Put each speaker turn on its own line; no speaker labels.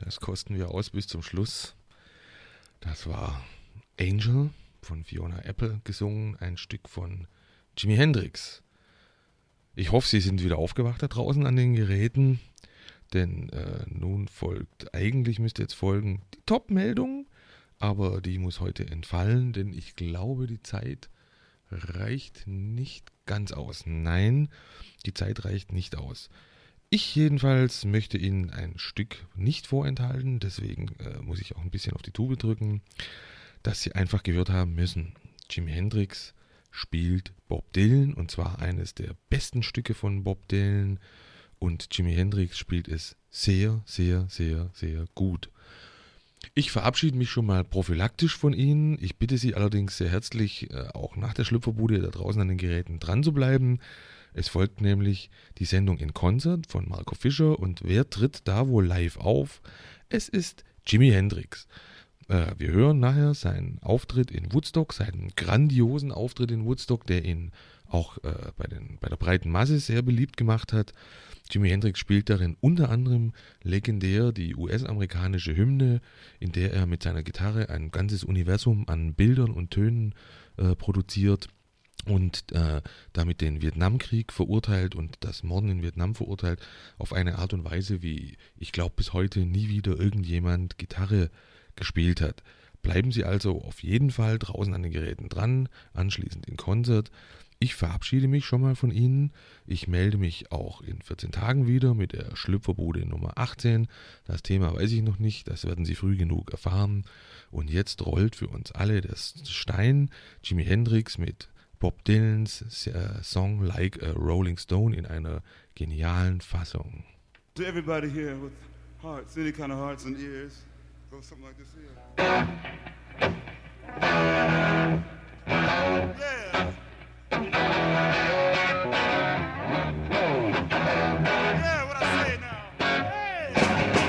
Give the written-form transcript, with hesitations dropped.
Das kosten wir aus bis zum Schluss. Das war Angel von Fiona Apple gesungen, ein Stück von Jimi Hendrix. Ich hoffe, Sie sind wieder aufgewacht da draußen an den Geräten, denn nun müsste jetzt folgen die Top-Meldung, aber die muss heute entfallen, denn ich glaube, die Zeit reicht nicht ganz aus. Nein, die Zeit reicht nicht aus. Ich jedenfalls möchte Ihnen ein Stück nicht vorenthalten, deswegen muss ich auch ein bisschen auf die Tube drücken, das Sie einfach gehört haben müssen. Jimi Hendrix spielt Bob Dylan, und zwar eines der besten Stücke von Bob Dylan, und Jimi Hendrix spielt es sehr, sehr, sehr, sehr gut. Ich verabschiede mich schon mal prophylaktisch von Ihnen. Ich bitte Sie allerdings sehr herzlich, auch nach der Schlüpferbude da draußen an den Geräten dran zu bleiben. Es folgt nämlich die Sendung in Konzert von Marco Fischer, und wer tritt da wohl live auf? Es ist Jimi Hendrix. Wir hören nachher seinen Auftritt in Woodstock, seinen grandiosen Auftritt in Woodstock, der ihn auch bei der breiten Masse sehr beliebt gemacht hat. Jimi Hendrix spielt darin unter anderem legendär die US-amerikanische Hymne, in der er mit seiner Gitarre ein ganzes Universum an Bildern und Tönen produziert und damit den Vietnamkrieg verurteilt und das Morden in Vietnam verurteilt, auf eine Art und Weise, wie ich glaube bis heute nie wieder irgendjemand Gitarre gespielt hat. Bleiben Sie also auf jeden Fall draußen an den Geräten dran, anschließend in Konzert. Ich verabschiede mich schon mal von Ihnen. Ich melde mich auch in 14 Tagen wieder mit der Schlüpferbude Nummer 18. Das Thema weiß ich noch nicht, das werden Sie früh genug erfahren. Und jetzt rollt für uns alle das Stein. Jimi Hendrix mit Bob Dylans Song Like a Rolling Stone in einer genialen Fassung.
To everybody here with hearts, any kind of hearts and ears, goes something like this here.